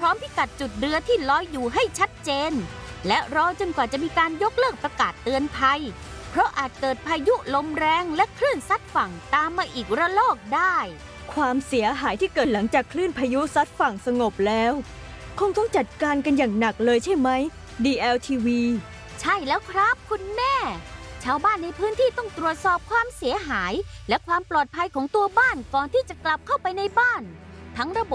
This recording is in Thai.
มพิกัดจุดเรือที่ลอยอยู่ให้ชัดเจนและรอจนกว่าจะมีการยกเลิกประกาศเตือนภัยเพราะอาจเกิดพายุลมแรงและคลื่นซัดฝั่งตามมาอีกระลอกได้ความเสียหายที่เกิดหลังจากคลื่นพายุซัดฝั่งสงบแล้วคงต้องจัดการกันอย่างหนักเลยใช่ไหม DLTV ใช่แล้วครับคุณแม่ชาวบ้านในพื้นที่ต้องตรวจสอบความเสียหายและความปลอดภัยของตัวบ้านก่อนที่จะกลับเข้าไปในบ้านทั้งระบบ